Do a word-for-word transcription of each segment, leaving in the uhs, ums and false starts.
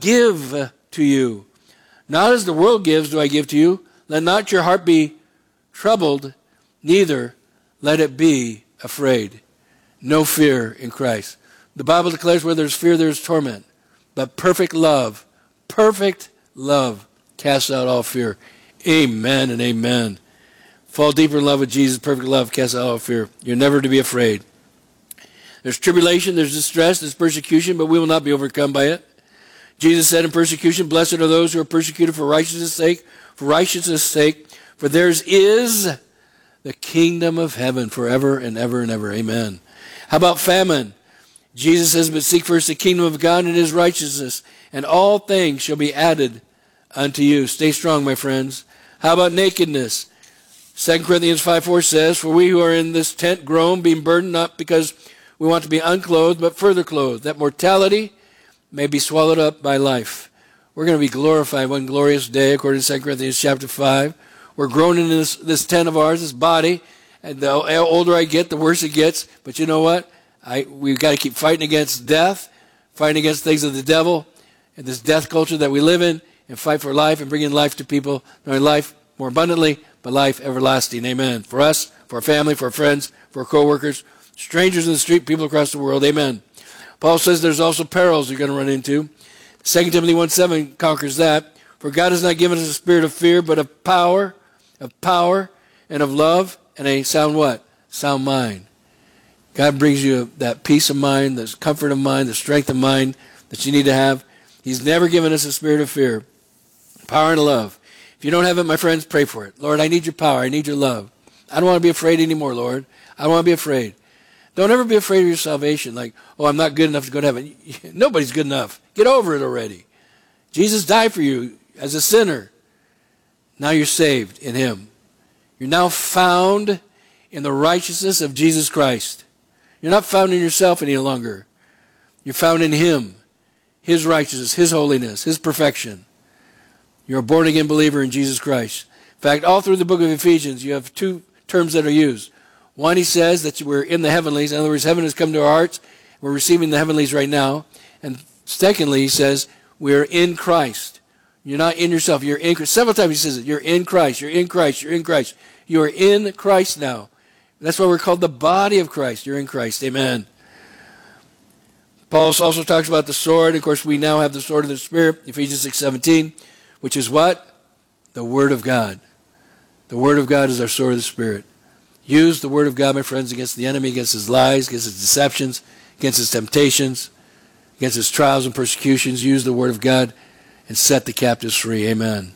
give to you. Not as the world gives do I give to you. Let not your heart be troubled, neither let it be afraid. No fear in Christ. The Bible declares where there's fear, there's torment. But perfect love, perfect love casts out all fear. Amen and amen. Fall deeper in love with Jesus. Perfect love casts out all fear. You're never to be afraid. There's tribulation, there's distress, there's persecution, but we will not be overcome by it. Jesus said in persecution, blessed are those who are persecuted for righteousness' sake, for righteousness' sake, for theirs is the kingdom of heaven forever and ever and ever. Amen. How about famine? Jesus says, but seek first the kingdom of God and his righteousness, and all things shall be added unto you. Stay strong, my friends. How about nakedness? Second Corinthians five four says, for we who are in this tent groan, being burdened, not because we want to be unclothed, but further clothed, that mortality may be swallowed up by life. We're going to be glorified one glorious day, according to Second Corinthians chapter five. We're groaning in this, this tent of ours, this body, and the older I get, the worse it gets. But you know what? I, we've got to keep fighting against death, fighting against things of the devil, and this death culture that we live in, and fight for life and bringing life to people, not only life more abundantly, but life everlasting. Amen. For us, for our family, for our friends, for our co-workers, strangers in the street, people across the world. Amen. Paul says there's also perils you're going to run into. Second Timothy one seven conquers that. For God has not given us a spirit of fear, but of power, of power, and of love, and a sound what? Sound mind. God brings you that peace of mind, the comfort of mind, the strength of mind that you need to have. He's never given us a spirit of fear. Power and love. If you don't have it, my friends, pray for it. Lord, I need your power. I need your love. I don't want to be afraid anymore, Lord. I don't want to be afraid. Don't ever be afraid of your salvation. Like, oh, I'm not good enough to go to heaven. Nobody's good enough. Get over it already. Jesus died for you as a sinner. Now you're saved in him. You're now found in the righteousness of Jesus Christ. You're not found in yourself any longer. You're found in him, his righteousness, his holiness, his perfection. You're a born-again believer in Jesus Christ. In fact, all through the book of Ephesians, you have two terms that are used. One, he says that we're in the heavenlies. In other words, heaven has come to our hearts. We're receiving the heavenlies right now. And secondly, he says, we're in Christ. You're not in yourself. You're in Christ. Several times he says it. You're in Christ. You're in Christ. You're in Christ. You are in Christ now. That's why we're called the body of Christ. You're in Christ. Amen. Paul also talks about the sword. Of course, we now have the sword of the Spirit, Ephesians six seventeen, which is what? The Word of God. The Word of God is our sword of the Spirit. Use the Word of God, my friends, against the enemy, against his lies, against his deceptions, against his temptations, against his trials and persecutions. Use the Word of God and set the captives free. Amen.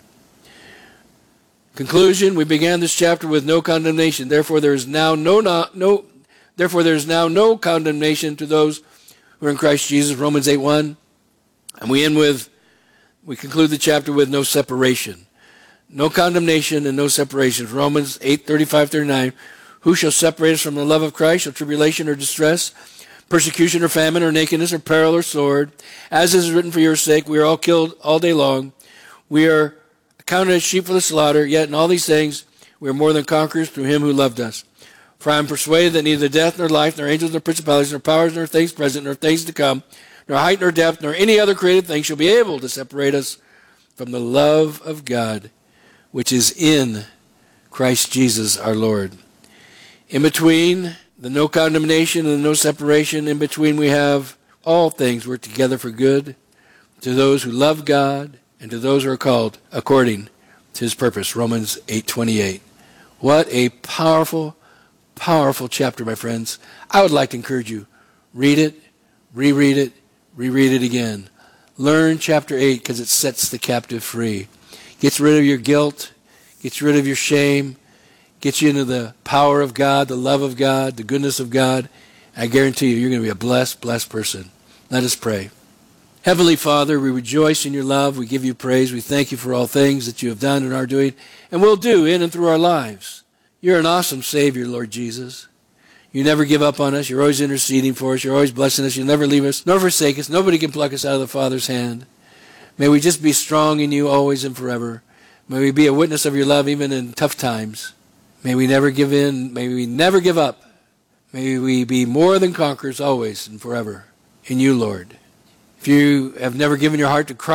Conclusion, we began this chapter with no condemnation. Therefore there is now no, no, no therefore there is now no condemnation to those who are in Christ Jesus, Romans eight one. And we end with, we conclude the chapter with no separation. No condemnation and no separation. Romans eight thirty-five thirty-nine. Who shall separate us from the love of Christ? Shall tribulation or distress, persecution or famine or nakedness or peril or sword? As is written, for your sake we are all killed all day long. We are counted as sheep for the slaughter, yet in all these things we are more than conquerors through him who loved us. For I am persuaded that neither death nor life, nor angels nor principalities, nor powers, nor things present, nor things to come, nor height nor depth, nor any other created thing shall be able to separate us from the love of God, which is in Christ Jesus our Lord. In between the no condemnation and the no separation, in between we have all things work together for good to those who love God and to those who are called according to his purpose. Romans eight twenty-eight. What a powerful, powerful chapter, my friends. I would like to encourage you, read it, reread it, reread it again. Learn chapter eight because it sets the captive free. Gets rid of your guilt, gets rid of your shame, gets you into the power of God, the love of God, the goodness of God. I guarantee you, you're going to be a blessed, blessed person. Let us pray. Heavenly Father, we rejoice in your love. We give you praise. We thank you for all things that you have done and are doing and will do in and through our lives. You're an awesome Savior, Lord Jesus. You never give up on us. You're always interceding for us. You're always blessing us. You'll never leave us nor forsake us. Nobody can pluck us out of the Father's hand. May we just be strong in you always and forever. May we be a witness of your love even in tough times. May we never give in. May we never give up. May we be more than conquerors always and forever in you, Lord. If you have never given your heart to Christ,